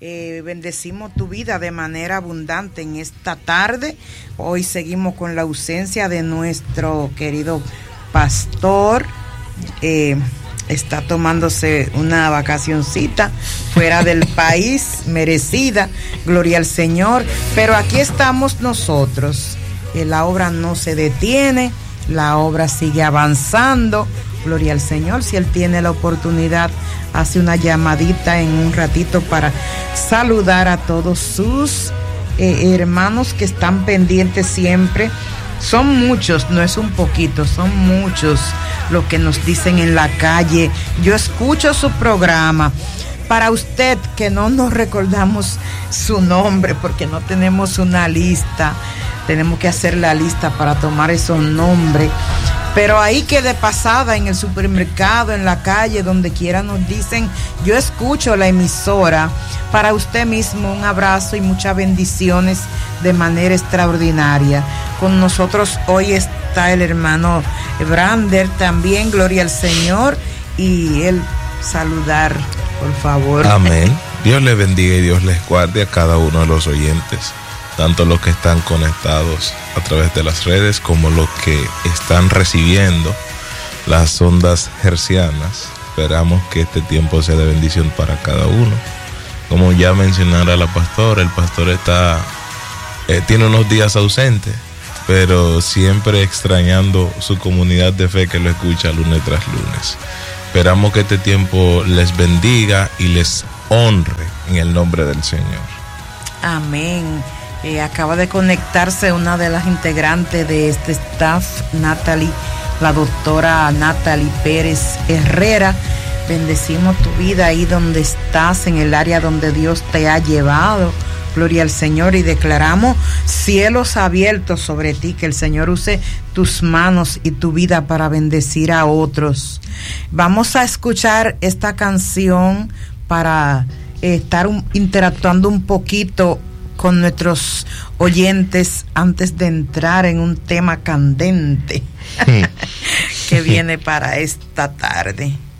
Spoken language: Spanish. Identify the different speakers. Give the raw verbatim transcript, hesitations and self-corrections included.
Speaker 1: Eh, bendecimos tu vida de manera abundante en esta tarde. Hoy seguimos con la ausencia de nuestro querido pastor. Eh, está tomándose una vacacioncita fuera del país, merecida, gloria al Señor. Pero aquí estamos nosotros. Eh, la obra no se detiene, la obra sigue avanzando. Gloria al Señor. Si Él tiene la oportunidad, hace una llamadita en un ratito para saludar a todos sus eh, hermanos que están pendientes siempre. Son muchos, no es un poquito, son muchos los que nos dicen en la calle: yo escucho su programa. Para usted que no nos recordamos su nombre porque no tenemos una lista, tenemos que hacer la lista para tomar esos nombres. Pero ahí que de pasada, en el supermercado, en la calle, donde quiera nos dicen: yo escucho la emisora. Para usted mismo un abrazo y muchas bendiciones de manera extraordinaria. Con nosotros hoy está el hermano Brander también, gloria al Señor, y él saludar, por favor.
Speaker 2: Amén. Dios les bendiga y Dios les guarde a cada uno de los oyentes, tanto los que están conectados a través de las redes como los que están recibiendo las ondas hercianas. Esperamos que este tiempo sea de bendición para cada uno. Como ya mencionara la pastora, el pastor está eh, tiene unos días ausentes, pero siempre extrañando su comunidad de fe que lo escucha lunes tras lunes. Esperamos que este tiempo les bendiga y les honre en el nombre del Señor.
Speaker 1: Amén. Eh, acaba de conectarse una de las integrantes de este staff, Natalie, la doctora Natalie Pérez Herrera. Bendecimos tu vida ahí donde estás, en el área donde Dios te ha llevado. Gloria al Señor, y declaramos cielos abiertos sobre ti, que el Señor use tus manos y tu vida para bendecir a otros. Vamos a escuchar esta canción para eh, estar un, interactuando un poquito con nuestros oyentes antes de entrar en un tema candente que viene para esta tarde.